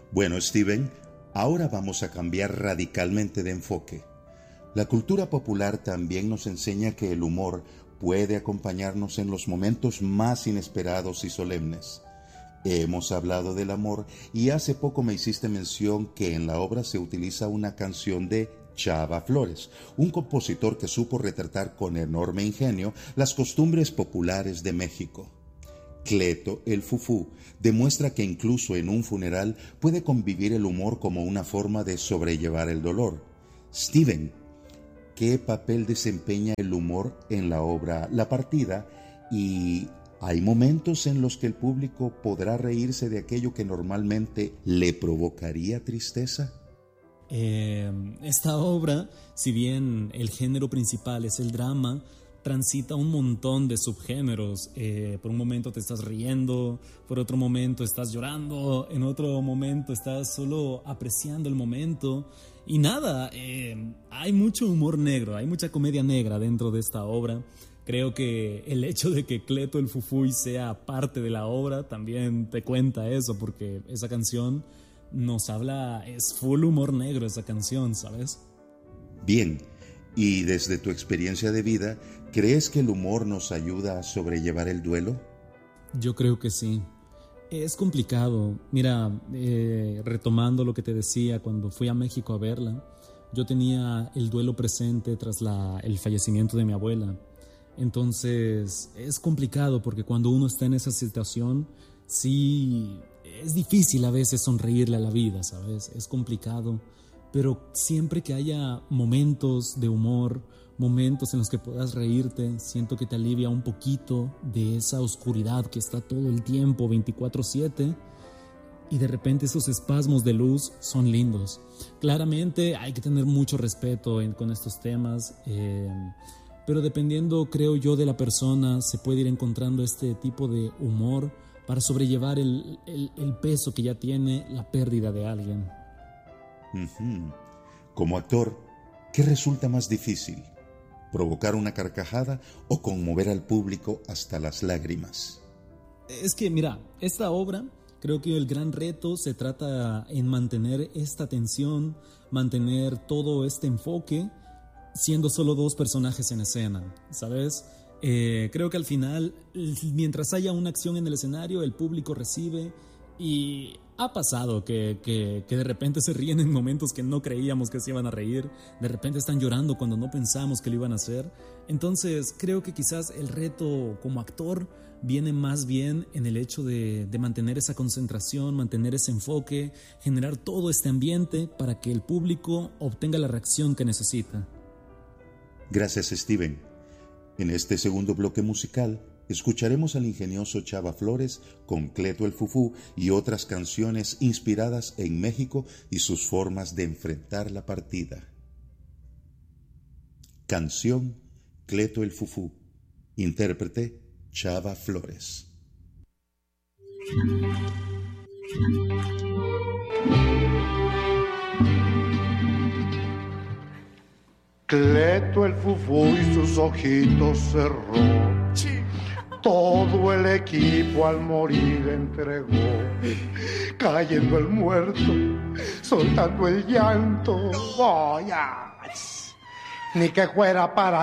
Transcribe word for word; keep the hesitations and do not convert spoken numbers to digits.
Bueno, Steven, ahora vamos a cambiar radicalmente de enfoque. La cultura popular también nos enseña que el humor puede acompañarnos en los momentos más inesperados y solemnes. Hemos hablado del amor y hace poco me hiciste mención que en la obra se utiliza una canción de Chava Flores, un compositor que supo retratar con enorme ingenio las costumbres populares de México. Cleto el Fufú demuestra que incluso en un funeral puede convivir el humor como una forma de sobrellevar el dolor. Steven, ¿qué papel desempeña el humor en la obra La Partida? Y ¿hay momentos en los que el público podrá reírse de aquello que normalmente le provocaría tristeza? Eh, esta obra, si bien el género principal es el drama, transita un montón de subgéneros. Eh, por un momento te estás riendo, por otro momento estás llorando, en otro momento estás solo apreciando el momento. Y nada, eh, hay mucho humor negro, hay mucha comedia negra dentro de esta obra. Creo que el hecho de que Cleto el Fufuy sea parte de la obra también te cuenta eso, porque esa canción nos habla, es full humor negro esa canción, ¿sabes? Bien, y desde tu experiencia de vida, ¿crees que el humor nos ayuda a sobrellevar el duelo? Yo creo que sí. Es complicado. Mira, eh, retomando lo que te decía cuando fui a México a verla, yo tenía el duelo presente tras la, el fallecimiento de mi abuela. Entonces es complicado porque cuando uno está en esa situación, sí, es difícil a veces sonreírle a la vida, ¿sabes? Es complicado, pero siempre que haya momentos de humor, momentos en los que puedas reírte, siento que te alivia un poquito de esa oscuridad que está todo el tiempo, veinticuatro siete, y de repente esos espasmos de luz son lindos. Claramente hay que tener mucho respeto en, con estos temas, eh, pero dependiendo, creo yo, de la persona, se puede ir encontrando este tipo de humor para sobrellevar el, el, el peso que ya tiene la pérdida de alguien. Uh-huh. Como actor, ¿qué resulta más difícil? ¿Provocar una carcajada o conmover al público hasta las lágrimas? Es que, mira, esta obra, creo que el gran reto se trata en mantener esta tensión, mantener todo este enfoque, siendo solo dos personajes en escena, ¿sabes? Eh, creo que al final, mientras haya una acción en el escenario, el público recibe, y ha pasado que, que, que de repente se ríen en momentos que no creíamos que se iban a reír, de repente están llorando cuando no pensamos que lo iban a hacer. Entonces creo que quizás el reto como actor viene más bien en el hecho de, de mantener esa concentración, mantener ese enfoque, generar todo este ambiente para que el público obtenga la reacción que necesita. Gracias, Steven. En este segundo bloque musical escucharemos al ingenioso Chava Flores con Cleto el Fufú y otras canciones inspiradas en México y sus formas de enfrentar la partida. Canción Cleto el Fufú. Intérprete Chava Flores. Cleto el Fufú y sus ojitos cerró. Todo el equipo al morir entregó, cayendo el muerto, soltando el llanto. Oh, ya. Ni que fuera para